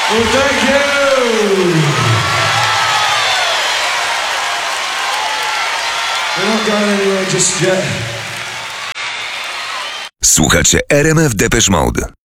Well, thank you. We're not going anywhere just yet. Słuchacie RMF Depeche Mode.